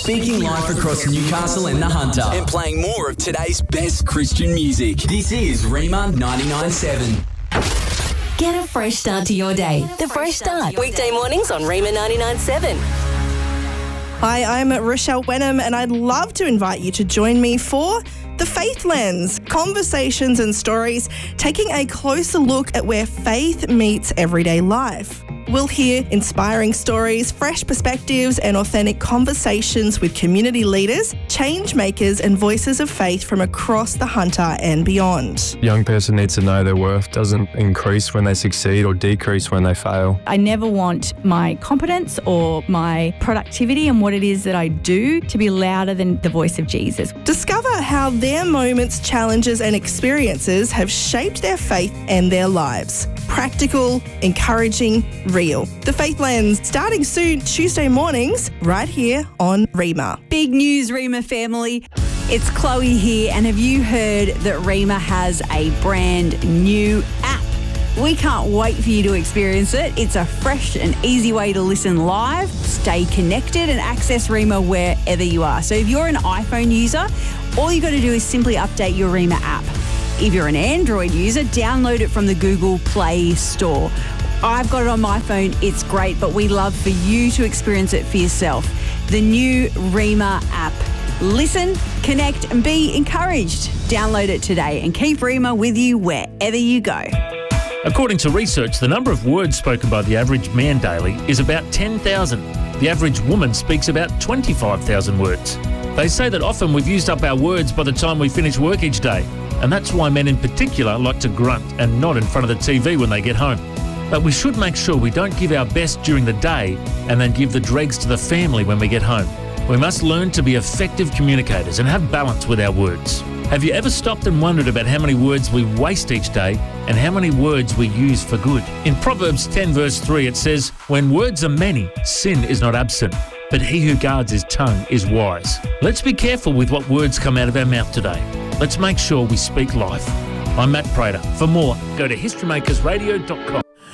speaking life across Newcastle and the Hunter, and playing more of today's best Christian music. This is Rima 99.7. Get a fresh start to your day. The Fresh Start. Weekday mornings on Rima 99.7. Hi, I'm Rochelle Wenham, and I'd love to invite you to join me for The Faith Lens, conversations and stories taking a closer look at where faith meets everyday life. We'll hear inspiring stories, fresh perspectives and authentic conversations with community leaders, change makers and voices of faith from across the Hunter and beyond. A young person needs to know their worth doesn't increase when they succeed or decrease when they fail. I never want my competence or my productivity and what it is that I do to be louder than the voice of Jesus. Discover how their moments, challenges and experiences have shaped their faith and their lives. Practical, encouraging, real. The Faith Lens, starting soon Tuesday mornings, right here on Rima. Big news, Rima family. It's Chloe here, and have you heard that Rima has a brand new app? We can't wait for you to experience it. It's a fresh and easy way to listen live, stay connected and access Rima wherever you are. So if you're an iPhone user, all you got to do is simply update your Rima app. If you're an Android user, download it from the Google Play Store. I've got it on my phone. It's great, but we love for you to experience it for yourself. The new Rima app. Listen, connect, and be encouraged. Download it today and keep Rima with you wherever you go. According to research, the number of words spoken by the average man daily is about 10,000. The average woman speaks about 25,000 words. They say that often we've used up our words by the time we finish work each day. And that's why men in particular like to grunt and nod in front of the TV when they get home. But we should make sure we don't give our best during the day and then give the dregs to the family when we get home. We must learn to be effective communicators and have balance with our words. Have you ever stopped and wondered about how many words we waste each day and how many words we use for good? In Proverbs 10 verse 3 it says, "When words are many, sin is not absent, but he who guards his tongue is wise." Let's be careful with what words come out of our mouth today. Let's make sure we speak life. I'm Matt Prater. For more, go to historymakersradio.com.